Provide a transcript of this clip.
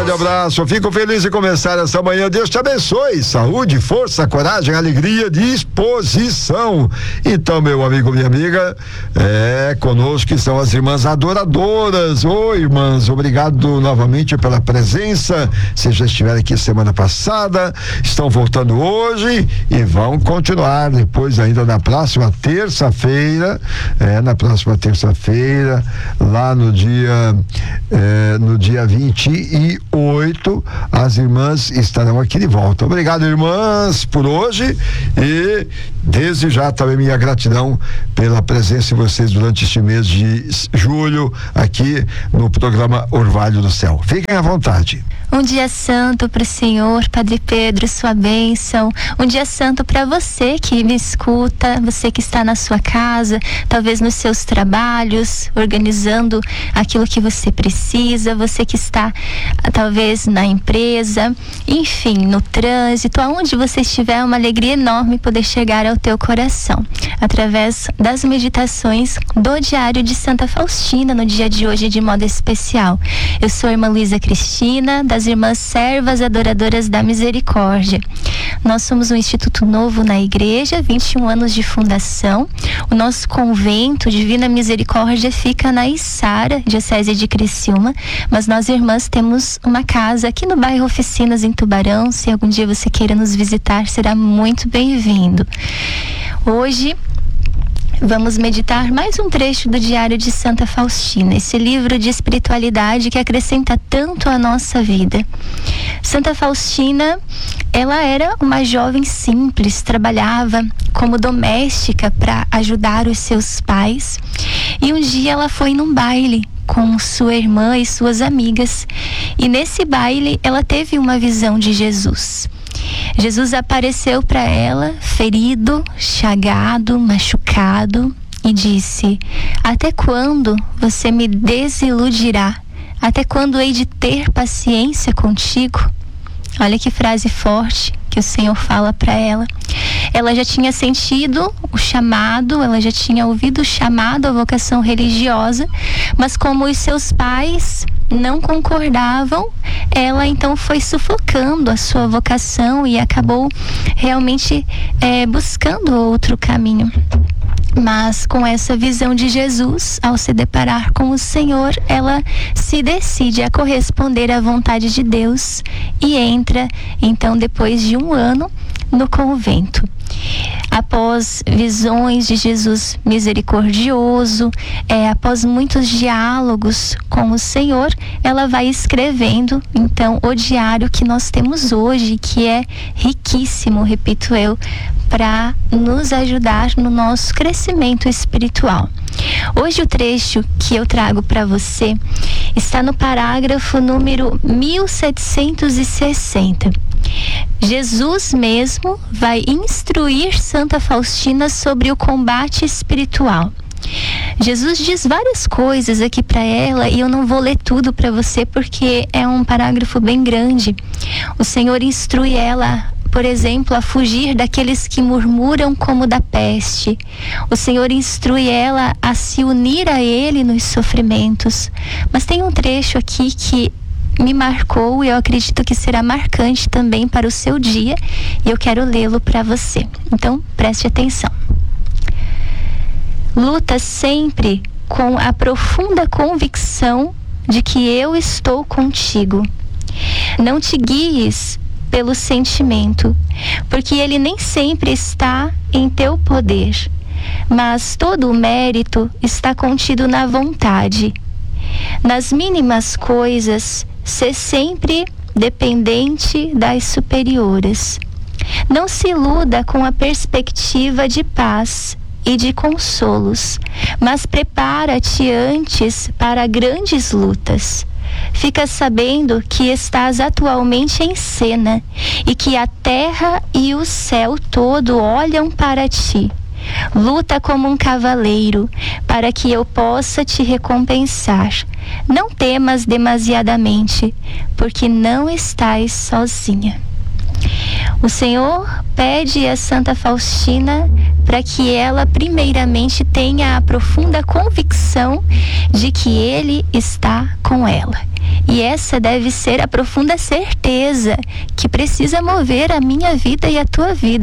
grande abraço, fico feliz em começar essa manhã. Deus te abençoe, saúde, força, coragem, alegria, disposição. Então, meu amigo, minha amiga, conosco estão as irmãs adoradoras. Oi, irmãs, obrigado novamente pela presença. Vocês já estiveram aqui semana passada, estão voltando hoje e vão continuar depois ainda na próxima terça-feira, lá no dia 28, as irmãs estarão aqui de volta. Obrigado, irmãs, por hoje, e desde já também minha gratidão pela presença de vocês durante este mês de julho aqui no programa Orvalho do Céu. Fiquem à vontade. Um dia santo para o Senhor, Padre Pedro, sua bênção. Um dia santo para você que me escuta, você que está na sua casa, talvez nos seus trabalhos, organizando aquilo que você precisa, você que está talvez na empresa, enfim, no trânsito, aonde você estiver, é uma alegria enorme poder chegar ao teu coração, através das meditações do Diário de Santa Faustina, no dia de hoje de modo especial. Eu sou a irmã Luísa Cristina, das Irmãs Servas Adoradoras da Misericórdia. Nós somos um instituto novo na igreja, 21 anos de fundação. O nosso convento Divina Misericórdia fica na Içara, diocese de Criciúma, mas nós, irmãs, temos uma casa aqui no bairro Oficinas, em Tubarão. Se algum dia você queira nos visitar, será muito bem-vindo. Hoje vamos meditar mais um trecho do Diário de Santa Faustina, esse livro de espiritualidade que acrescenta tanto à nossa vida. Santa Faustina, ela era uma jovem simples, trabalhava como doméstica para ajudar os seus pais, e um dia ela foi num baile com sua irmã e suas amigas, e nesse baile ela teve uma visão de Jesus. Jesus apareceu para ela, ferido, chagado, machucado, e disse: até quando você me desiludirá? Até quando hei de ter paciência contigo? Olha que frase forte que o Senhor fala para ela. Ela já tinha sentido o chamado, ela já tinha ouvido o chamado à vocação religiosa, mas como os seus pais não concordavam, ela então foi sufocando a sua vocação e acabou realmente buscando outro caminho. Mas com essa visão de Jesus, ao se deparar com o Senhor, ela se decide a corresponder à vontade de Deus e entra, então, depois de 1 ano, no convento. Após visões de Jesus misericordioso, após muitos diálogos com o Senhor, ela vai escrevendo, então, o diário que nós temos hoje, que é riquíssimo, repito eu, para nos ajudar no nosso crescimento espiritual. Hoje o trecho que eu trago para você está no parágrafo número 1760. Jesus mesmo vai instruir Santa Faustina sobre o combate espiritual. Jesus diz várias coisas aqui para ela, e eu não vou ler tudo para você porque é um parágrafo bem grande. O Senhor instrui ela, por exemplo, a fugir daqueles que murmuram como da peste. O Senhor instrui ela a se unir a Ele nos sofrimentos. Mas tem um trecho aqui que me marcou e eu acredito que será marcante também para o seu dia, e eu quero lê-lo para você. Então, preste atenção. Luta sempre com a profunda convicção de que eu estou contigo. Não te guies pelo sentimento, porque ele nem sempre está em teu poder, mas todo o mérito está contido na vontade. Nas mínimas coisas, sê sempre dependente das superiores. Não se iluda com a perspectiva de paz e de consolos, mas prepara-te antes para grandes lutas. Fica sabendo que estás atualmente em cena e que a terra e o céu todo olham para ti. Luta como um cavaleiro, para que eu possa te recompensar. Não temas demasiadamente, porque não estás sozinha. O Senhor pede a Santa Faustina para que ela primeiramente tenha a profunda convicção de que Ele está com ela. E essa deve ser a profunda certeza que precisa mover a minha vida e a tua vida.